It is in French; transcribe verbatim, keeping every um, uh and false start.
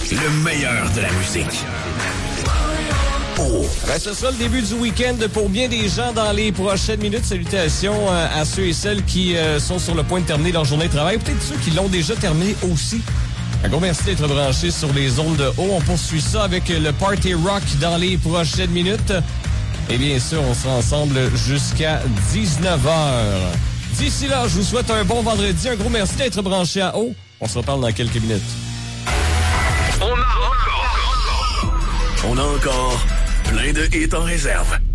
Le meilleur de la musique. Oh. Ben, ce sera le début du week-end pour bien des gens dans les prochaines minutes. Salutations à ceux et celles qui sont sur le point de terminer leur journée de travail. Peut-être ceux qui l'ont déjà terminé aussi. Un gros merci d'être branchés sur les ondes de haut. On poursuit ça avec le Party Rock dans les prochaines minutes. Et bien sûr, on sera ensemble jusqu'à dix-neuf heures. D'ici là, je vous souhaite un bon vendredi. Un gros merci d'être branchés à haut. On se reparle dans quelques minutes. On a encore... On a encore plein de hits en réserve.